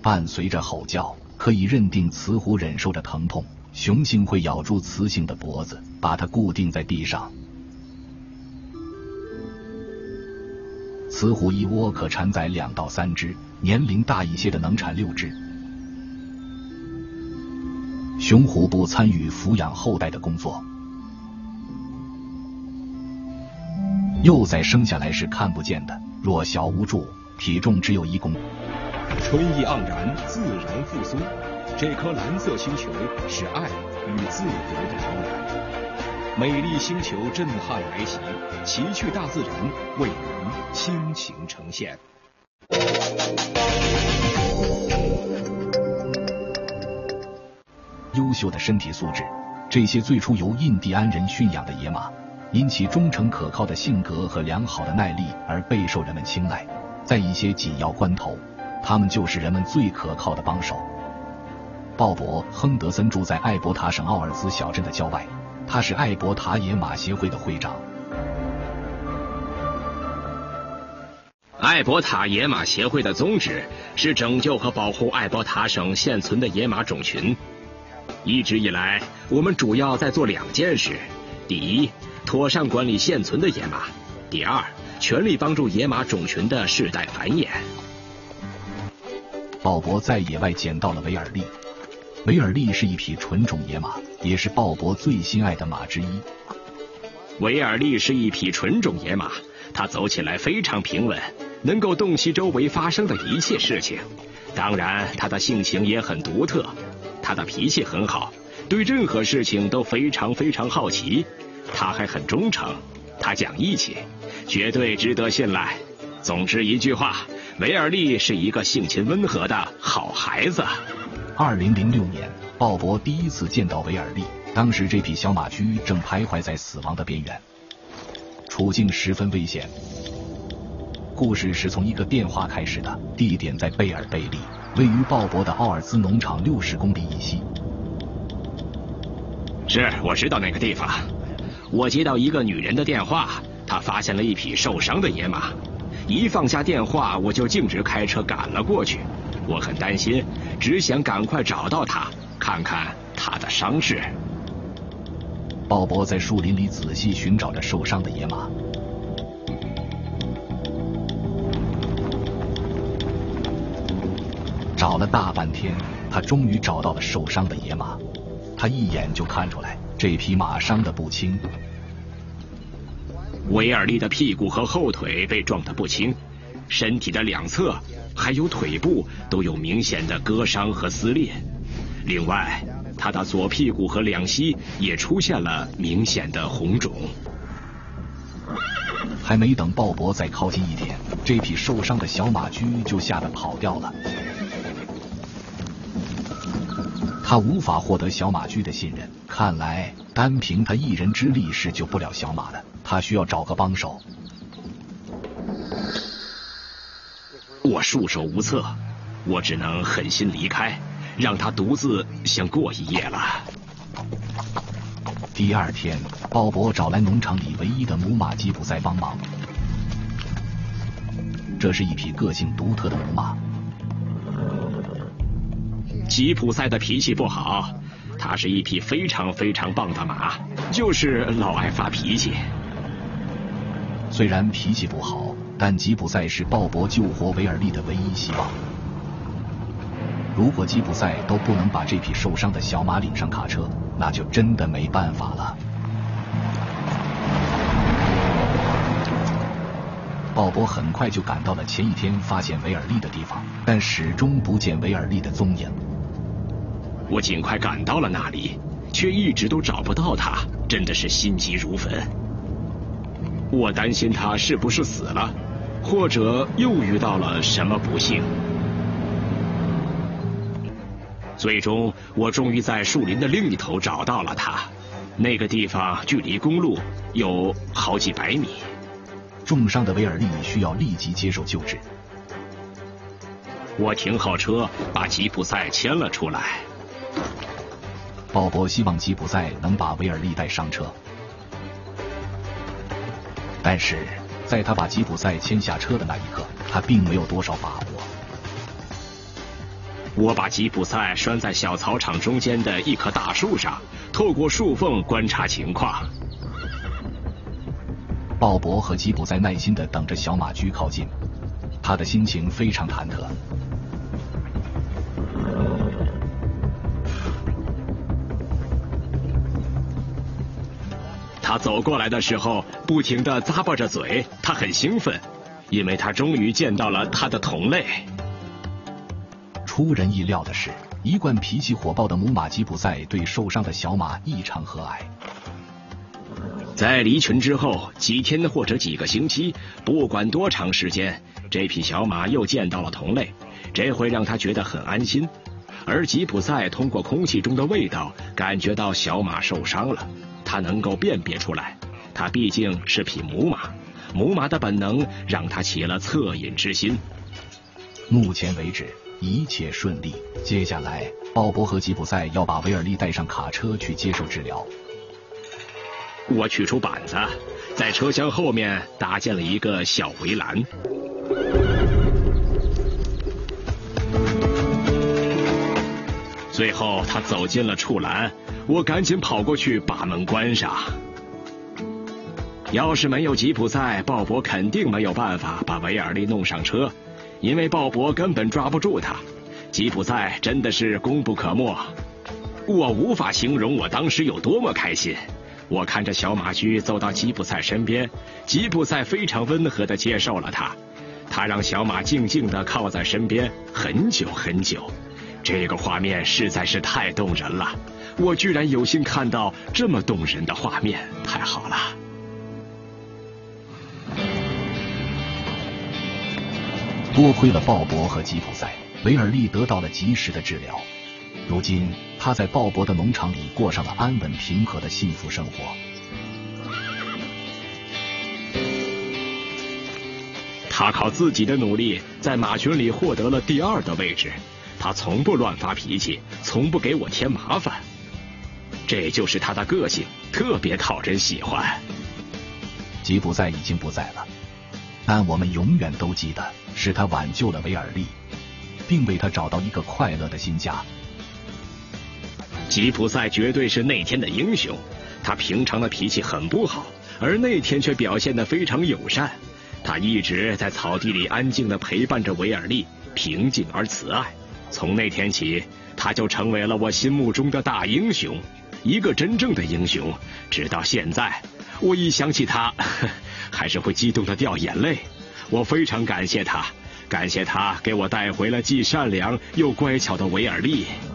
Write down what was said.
伴随着吼叫，可以认定雌虎忍受着疼痛，雄性会咬住雌性的脖子，把它固定在地上。雌虎一窝可产崽2到3只，年龄大一些的能产6只。雄虎不参与抚养后代的工作，幼崽生下来是看不见的，弱小无助，体重只有1公斤。 春意盎然，自然复苏。这颗蓝色星球是爱与自由的摇篮。美丽星球震撼来袭，奇趣大自然为您倾情呈现。 优秀的身体素质，这些最初由印第安人驯养的野马，因其忠诚可靠的性格和良好的耐力而备受人们青睐。在一些紧要关头，他们就是人们最可靠的帮手。鲍勃·亨德森住在艾伯塔省奥尔兹小镇的郊外，他是艾伯塔野马协会的会长。 艾伯塔野马协会的宗旨是拯救和保护艾伯塔省现存的野马种群。一直以来，我们主要在做2件事：第一，妥善管理现存的野马；第二，全力帮助野马种群的世代繁衍。 鲍勃在野外捡到了维尔利。维尔利是一匹纯种野马，也是鲍勃最心爱的马之一。 维尔利是一匹纯种野马，它走起来非常平稳，能够洞悉周围发生的一切事情。当然，它的性情也很独特，它的脾气很好，对任何事情都非常好奇。它还很忠诚，它讲义气，绝对值得信赖。总之一句话，维尔利是一个性情温和的好孩子。 2006年，鲍勃第一次见到维尔利，当时这匹小马驹正徘徊在死亡的边缘，处境十分危险。故事是从一个电话开始的，地点在贝尔贝利，位于鲍勃的奥尔兹农场60公里以西。 是，我知道那个地方。我接到一个女人的电话，她发现了一匹受伤的野马。一放下电话，我就径直开车赶了过去。我很担心，只想赶快找到他，看看他的伤势。 鲍勃在树林里仔细寻找着受伤的野马。找了大半天，他终于找到了受伤的野马。他一眼就看出来，这匹马伤得不轻。 维尔利的屁股和后腿被撞得不轻，身体的2侧还有腿部都有明显的割伤和撕裂。另外，他的左屁股和两膝也出现了明显的红肿。 还没等鲍勃再靠近一点，这匹受伤的小马驹就吓得跑掉了。他无法获得小马驹的信任，看来单凭他一人之力是救不了小马的，他需要找个帮手。 我束手无策，我只能狠心离开，让他独自先过一夜了。 第2天，鲍勃找来农场里唯一的母马吉普赛帮忙。这是一匹个性独特的母马。 吉普赛的脾气不好，它是一匹非常棒的马，就是老爱发脾气。 虽然脾气不好，但吉普赛是鲍勃救活维尔利的唯一希望。如果吉普赛都不能把这匹受伤的小马领上卡车，那就真的没办法了。鲍勃很快就赶到了前一天发现维尔利的地方，但始终不见维尔利的踪影。 我尽快赶到了那里，却一直都找不到他，真的是心急如焚。我担心他是不是死了，或者又遇到了什么不幸。最终，我终于在树林的另一头找到了他。那个地方距离公路有好几百米。 重伤的维尔利需要立即接受救治。 我停好车，把吉普赛牵了出来。 鲍勃希望吉普赛能把维尔利带上车，但是在他把吉普赛牵下车的那一刻，他并没有多少把握。 我把吉普赛拴在小草场中间的一棵大树上，透过树缝观察情况。 鲍勃和吉普赛耐心地等着小马驹靠近，他的心情非常忐忑。 他走过来的时候，不停地咂巴着嘴，他很兴奋，因为他终于见到了他的同类。 出人意料的是，一贯脾气火爆的母马吉普赛对受伤的小马异常和蔼。 在离群之后几天或者几个星期，不管多长时间，这匹小马又见到了同类，这会让他觉得很安心。而吉普赛通过空气中的味道感觉到小马受伤了，他能够辨别出来，他毕竟是匹母马，母马的本能让他起了恻隐之心。 目前为止一切顺利，接下来鲍勃和吉普赛要把维尔利带上卡车去接受治疗。 我取出板子，在车厢后面搭建了一个小围栏。最后他走进了畜栏，我赶紧跑过去把门关上。要是没有吉普赛，鲍勃肯定没有办法把维尔利弄上车，因为鲍勃根本抓不住他。吉普赛真的是功不可没，我无法形容我当时有多么开心。我看着小马驹走到吉普赛身边，吉普赛非常温和地接受了他，他让小马静静地靠在身边很久很久。这个画面实在是太动人了，我居然有幸看到这么动人的画面，太好了。 多亏了鲍勃和吉普赛，维尔利得到了及时的治疗。如今他在鲍勃的农场里过上了安稳平和的幸福生活。 他靠自己的努力在马群里获得了第2的位置，他从不乱发脾气，从不给我添麻烦，这就是他的个性，特别讨人喜欢。 吉普赛已经不在了，但我们永远都记得是他挽救了维尔利，并为他找到一个快乐的新家。 吉普赛绝对是那天的英雄，他平常的脾气很不好，而那天却表现得非常友善。他一直在草地里安静地陪伴着维尔利，平静而慈爱。从那天起，他就成为了我心目中的大英雄，一个真正的英雄。直到现在，我一想起他，还是会激动得掉眼泪。我非常感谢他，感谢他给我带回了既善良又乖巧的维尔利。